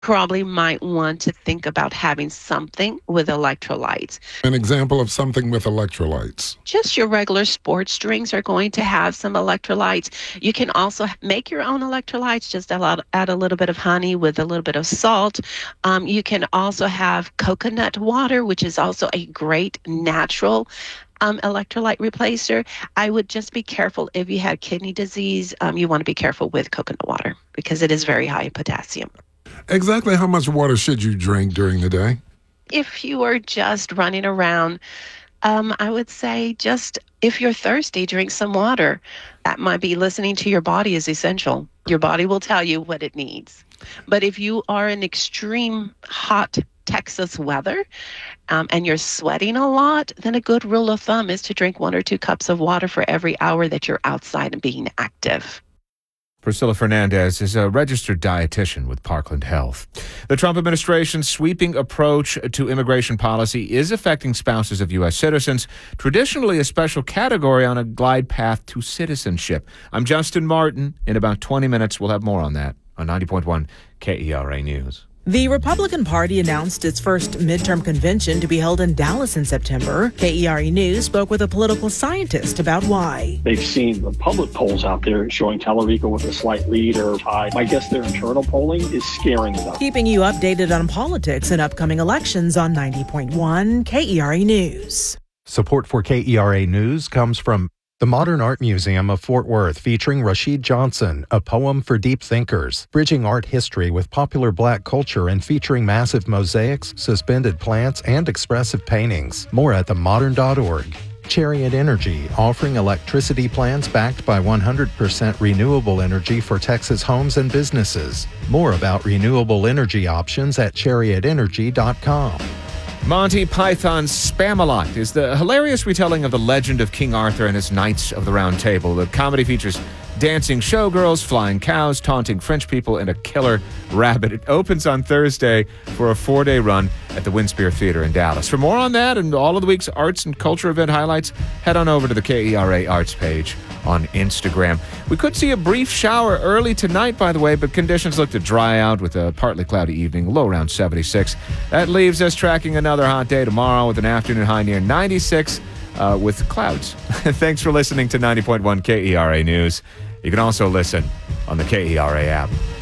probably might want to think about having something with electrolytes. An example of something with electrolytes. Just your regular sports drinks are going to have some electrolytes. You can also make your own electrolytes, just add a little bit of honey with a little bit of salt. You can also have coconut water, which is also a great natural electrolyte replacer. I would just be careful if you have kidney disease. You want to be careful with coconut water because it is very high in potassium. Exactly how much water should you drink during the day? If you are just running around, I would say just if you're thirsty, drink some water. That might be listening to your body is essential. Your body will tell you what it needs. But if you are in extreme hot Texas weather and you're sweating a lot, then a good rule of thumb is to drink 1 or 2 cups of water for every hour that you're outside and being active. Priscilla Fernandez is a registered dietitian with Parkland Health. The Trump administration's sweeping approach to immigration policy is affecting spouses of U.S. citizens, traditionally a special category on a glide path to citizenship. I'm Justin Martin. In about 20 minutes, we'll have more on that on 90.1 KERA News. The Republican Party announced its first midterm convention to be held in Dallas in September. KERA News spoke with a political scientist about why. They've seen the public polls out there showing Tallarico with a slight lead or tie. I guess their internal polling is scaring them. Keeping you updated on politics and upcoming elections on 90.1 KERA News. Support for KERA News comes from the Modern Art Museum of Fort Worth, featuring Rashid Johnson, A Poem for Deep Thinkers, bridging art history with popular Black culture and featuring massive mosaics, suspended plants, and expressive paintings. More at themodern.org. Chariot Energy, offering electricity plans backed by 100% renewable energy for Texas homes and businesses. More about renewable energy options at chariotenergy.com. Monty Python's Spamalot is the hilarious retelling of the legend of King Arthur and his Knights of the Round Table. The comedy features dancing showgirls, flying cows, taunting French people, and a killer rabbit. It opens on Thursday for a 4-day run at the Winspear Theater in Dallas. For more on that and all of the week's arts and culture event highlights, head on over to the KERA Arts page on Instagram. We could see a brief shower early tonight, by the way, but conditions look to dry out with a partly cloudy evening, low around 76. That leaves us tracking another hot day tomorrow with an afternoon high near 96 with clouds. Thanks for listening to 90.1 KERA News. You can also listen on the KERA app.